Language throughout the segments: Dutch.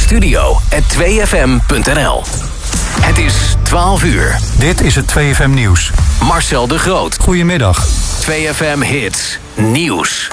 studio@2fm.nl. Het is 12 uur. Dit is het 2FM Nieuws. Marcel de Groot. Goedemiddag. 2FM Hits Nieuws.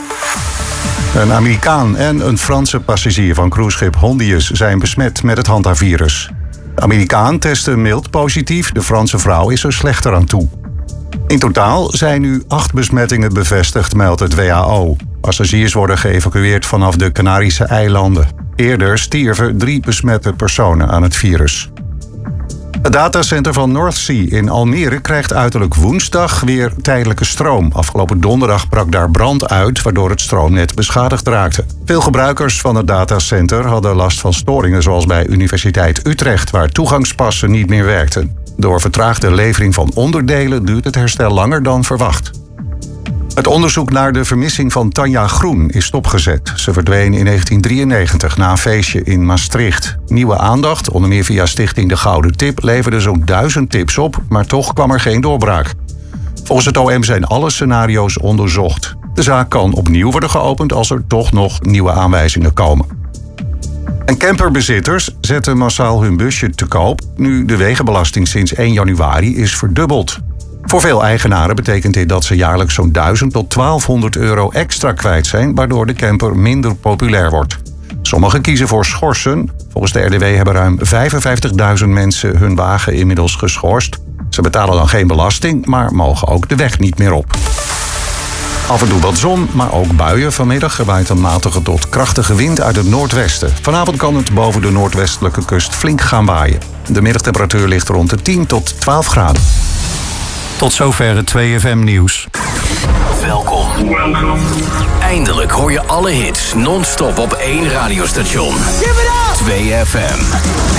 Een Amerikaan en een Franse passagier van cruiseschip Hondius zijn besmet met het hantavirus. De Amerikaan testte mild positief, de Franse vrouw is er slechter aan toe. In totaal zijn nu 8 besmettingen bevestigd, meldt het WHO. Passagiers worden geëvacueerd vanaf de Canarische eilanden. Eerder stierven 3 besmette personen aan het virus. Het datacenter van Northsea in Almere krijgt uiterlijk woensdag weer tijdelijke stroom. Afgelopen donderdag brak daar brand uit, waardoor het stroomnet beschadigd raakte. Veel gebruikers van het datacenter hadden last van storingen, zoals bij Universiteit Utrecht, waar toegangspassen niet meer werkten. Door vertraagde levering van onderdelen duurt het herstel langer dan verwacht. Het onderzoek naar de vermissing van Tanja Groen is stopgezet. Ze verdween in 1993 na een feestje in Maastricht. Nieuwe aandacht, onder meer via stichting De Gouden Tip, leverde zo'n 1000 tips op, maar toch kwam er geen doorbraak. Volgens het OM zijn alle scenario's onderzocht. De zaak kan opnieuw worden geopend als er toch nog nieuwe aanwijzingen komen. En camperbezitters zetten massaal hun busje te koop nu de wegenbelasting sinds 1 januari is verdubbeld. Voor veel eigenaren betekent dit dat ze jaarlijks zo'n 1000 tot 1200 euro extra kwijt zijn, waardoor de camper minder populair wordt. Sommigen kiezen voor schorsen. Volgens de RDW hebben ruim 55.000 mensen hun wagen inmiddels geschorst. Ze betalen dan geen belasting, maar mogen ook de weg niet meer op. Af en toe wat zon, maar ook buien. Vanmiddag waait een matige tot krachtige wind uit het noordwesten. Vanavond kan het boven de noordwestelijke kust flink gaan waaien. De middagtemperatuur ligt rond de 10 tot 12 graden. Tot zover het 2FM Nieuws. Welkom. Eindelijk hoor je alle hits non-stop op 1 radiostation. 2FM.